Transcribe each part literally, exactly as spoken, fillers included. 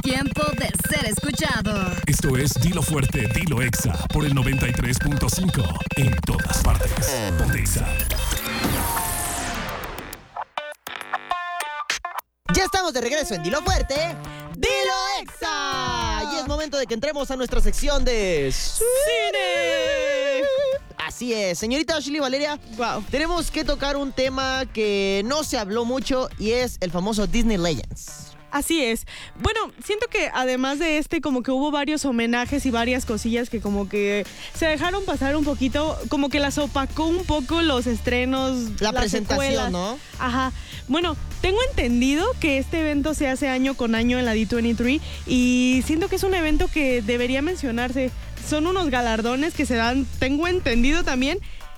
tiempo de ser escuchado. Esto es Dilo Fuerte, Dilo Exa por el noventa y tres punto cinco en todas partes. Pontexa. Ya estamos de regreso en Dilo Fuerte, Dilo Exa. Y es momento de que entremos a nuestra sección de ¡Cine! Así es, señorita Ashley Valeria. Wow. Tenemos que tocar un tema que no se habló mucho y es el famoso Disney Legends. Así es. Bueno, siento que además de este, como que hubo varios homenajes y varias cosillas que como que se dejaron pasar un poquito, como que las opacó un poco los estrenos, La las presentación, secuelas. ¿no? Ajá. Bueno, tengo entendido que este evento se hace año con año en la D veintitrés y siento que es un evento que debería mencionarse. Son unos galardones que se dan, tengo entendido también,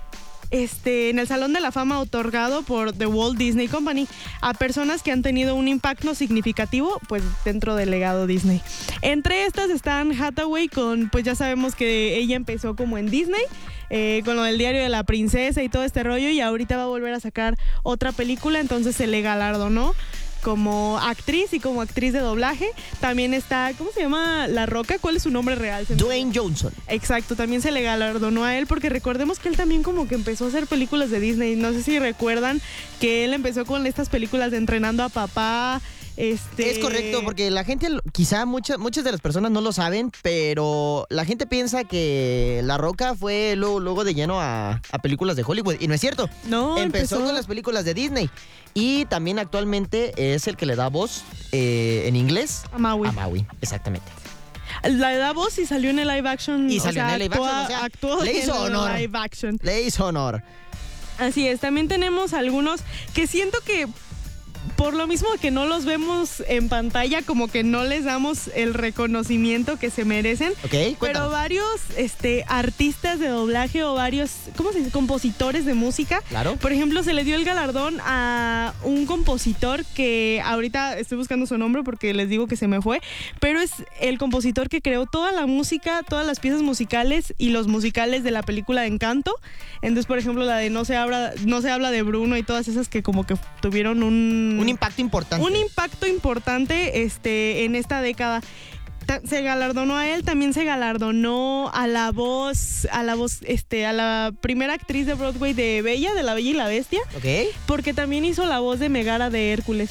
Este, en el Salón de la Fama otorgado por The Walt Disney Company a personas que han tenido un impacto significativo pues dentro del legado Disney. Entre estas están Hathaway con, pues ya sabemos que ella empezó como en Disney, eh, con lo del Diario de la Princesa y todo este rollo, y ahorita va a volver a sacar otra película, entonces se le galardonó como actriz y como actriz de doblaje. También está, ¿cómo se llama? La Roca, ¿cuál es su nombre real? Dwayne Johnson. Exacto, también se le galardonó a él porque recordemos que él también como que empezó a hacer películas de Disney. No sé si recuerdan que él empezó con estas películas de Entrenando a Papá. Este... Es correcto, porque la gente, quizá muchas muchas de las personas no lo saben, pero la gente piensa que La Roca fue luego, luego de lleno a, a películas de Hollywood, y no es cierto. No, empezó, empezó con las películas de Disney, y también actualmente es el que le da voz eh, en inglés a Maui. A Maui, exactamente. La da voz y salió en el live action. Y salió o sea, en el live actúa, action, o sea, actuó le hizo en el honor. live action. Le hizo honor. Así es, también tenemos algunos que siento que por lo mismo que no los vemos en pantalla, como que no les damos el reconocimiento que se merecen. Ok, Pero cuéntanos. varios este, artistas de doblaje o varios, ¿cómo se dice? Compositores de música. Claro. Por ejemplo, se le dio el galardón a un compositor que ahorita estoy buscando su nombre porque les digo que se me fue, pero es el compositor que creó toda la música, todas las piezas musicales y los musicales de la película de Encanto. Entonces, por ejemplo, la de No se habla, no se habla de Bruno y todas esas que como que tuvieron un... Un impacto importante. Un impacto importante este, en esta década. Ta- se galardonó a él, también se galardonó a la voz, a la voz, este, a la primera actriz de Broadway de Bella, de La Bella y la Bestia, Ok. porque también hizo la voz de Megara de Hércules.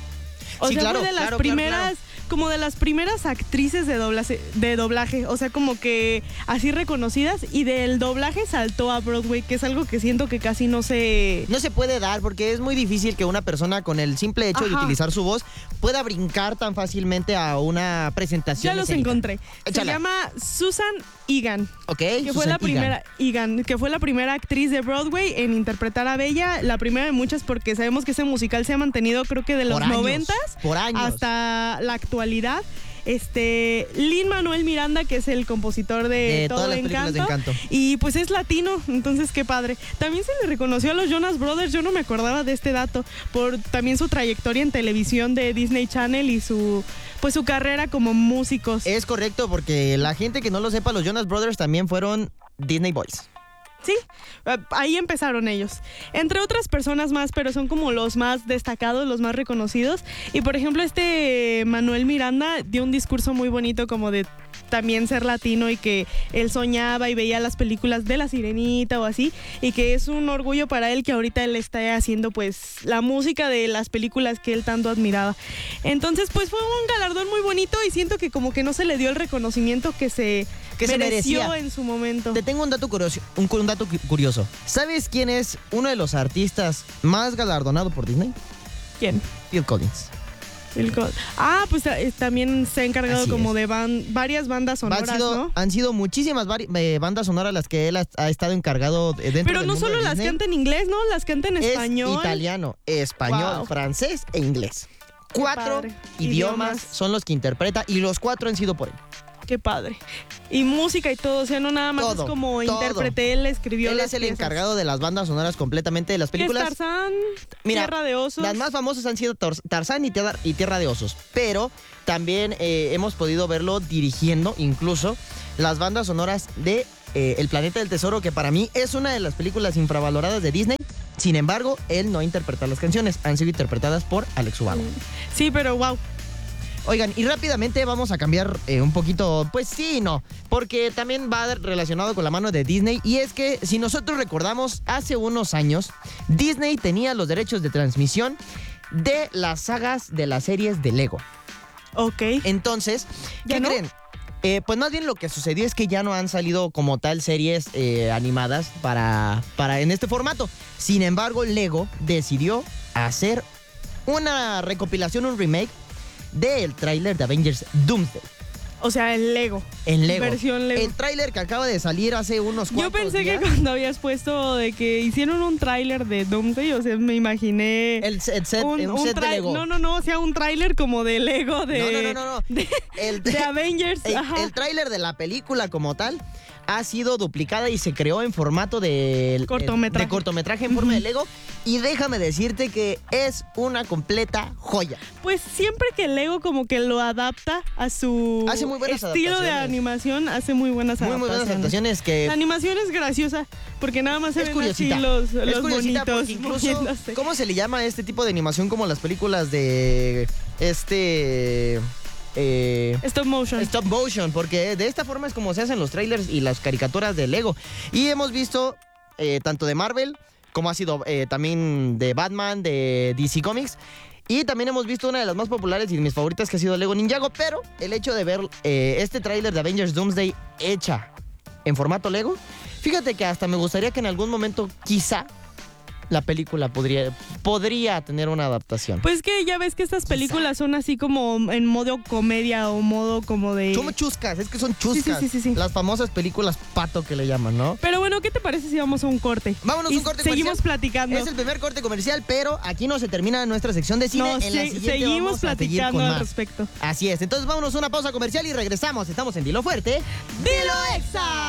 O Sí, sea, claro, fue de las claro, claro, primeras, claro. como de las primeras actrices de doblaje, de doblaje, o sea, como que así reconocidas, y del doblaje saltó a Broadway, que es algo que siento que casi no se... No se puede dar porque es muy difícil que una persona con el simple hecho de Ajá. utilizar su voz pueda brincar tan fácilmente a una presentación. Ya los escénica. encontré. Échala. Se llama Susan Egan. Ok, Que fue Susan la Egan. primera Egan, que fue la primera actriz de Broadway en interpretar a Bella, la primera de muchas, porque sabemos que ese musical se ha mantenido creo que de los Por años, noventas por años. hasta la actualidad. Este, Lin-Manuel Miranda, que es el compositor de, De todo todas las películas Encanto, de Encanto. y pues es latino, entonces qué padre. También se le reconoció a los Jonas Brothers, yo no me acordaba de este dato, por también su trayectoria en televisión de Disney Channel y su pues su carrera como músicos. Es correcto, porque la gente que no lo sepa, los Jonas Brothers también fueron Disney Boys. Sí, ahí empezaron ellos. Entre otras personas más, pero son como los más destacados, los más reconocidos. Y por ejemplo, este Manuel Miranda dio un discurso muy bonito como de también ser latino y que él soñaba y veía las películas de La Sirenita o así, y que es un orgullo para él que ahorita él está haciendo pues la música de las películas que él tanto admiraba. Entonces pues fue un galardón muy bonito y siento que como que no se le dio el reconocimiento que se, Que se mereció merecía. en su momento. Te tengo un dato curioso, un, un dato cu- curioso. ¿Sabes quién es uno de los artistas más galardonados por Disney? ¿Quién? Phil Collins. El co- ah, pues eh, también se ha encargado Así como es. de ban- varias bandas Han sonoras, sido, ¿no? han sido muchísimas vari- eh, bandas sonoras las que él ha, ha estado encargado de- dentro Pero del no mundo solo de las Disney. canta en inglés, ¿no? Las canta en Es español. italiano, español, Wow. francés e inglés. Qué Cuatro padre. idiomas, Idiomas. son los que interpreta, y los cuatro han sido por él. Qué padre. Y música y todo, o sea, no nada más Todo, es como todo. intérprete, él escribió Él las es el piezas. encargado de las bandas sonoras completamente de las ¿Qué es películas. Tarzán? Mira, Tierra de Osos. Las más famosas han sido Tar- Tarzán y Tierra, y Tierra de Osos, pero también eh, hemos podido verlo dirigiendo incluso las bandas sonoras de eh, El Planeta del Tesoro, que para mí es una de las películas infravaloradas de Disney. Sin embargo, él no interpreta las canciones, han sido interpretadas por Alex Ubago. Sí, pero wow. Oigan, y rápidamente vamos a cambiar eh, un poquito, pues sí y no, porque también va relacionado con la mano de Disney, y es que si nosotros recordamos, hace unos años, Disney tenía los derechos de transmisión de las sagas de las series de Lego. Ok. Entonces, ¿qué ¿Ya no? creen? Eh, pues más bien lo que sucedió es que ya no han salido como tal series eh, animadas para, para en este formato. Sin embargo, Lego decidió hacer una recopilación, un remake del tráiler de Avengers Doomsday. O sea, el Lego. En Lego. Versión Lego. El tráiler que acaba de salir hace unos cuantos Yo pensé días. que cuando habías puesto de que hicieron un tráiler de Doomsday, o sea, me imaginé El set, set- un, un un set de trai- Lego. No, no, no, o sea, un tráiler como de Lego de No, no, no, no, no. de, El, de Avengers. el, Ajá. el tráiler de la película como tal ha sido duplicada y se creó en formato de Cortometraje. de cortometraje en forma de Lego. Y déjame decirte que es una completa joya. Pues siempre que Lego como que lo adapta a su Hace muy buenas estilo de adaptaciones. animación, hace muy buenas Muy, muy adaptaciones. buenas adaptaciones que La animación es graciosa porque nada más se es ven curiosita. así los, es los curiosita bonitos porque incluso, moviéndose. ¿cómo se le llama a este tipo de animación como las películas de este... eh, Stop motion. Stop motion, porque de esta forma es como se hacen los trailers y las caricaturas de Lego. Y hemos visto eh, tanto de Marvel como ha sido eh, también de Batman, de D C Comics. Y también hemos visto una de las más populares y de mis favoritas que ha sido Lego Ninjago. Pero el hecho de ver eh, este tráiler de Avengers Doomsday hecha en formato Lego, fíjate que hasta me gustaría que en algún momento quizá la película podría, podría tener una adaptación. Pues que ya ves que estas películas son así como en modo comedia o modo como de... Son chuscas, es que son chuscas. Sí, sí, sí, sí, sí. Las famosas películas pato que le llaman, ¿no? Pero bueno, ¿qué te parece si vamos a un corte? Vámonos a Y un corte seguimos comercial. platicando. Es el primer corte comercial, pero aquí no se termina nuestra sección de cine. No, en la se- siguiente seguimos vamos a seguir platicando con al más. respecto. Así es. Entonces vámonos a una pausa comercial y regresamos. Estamos en Dilo Fuerte. ¡Dilo Exa!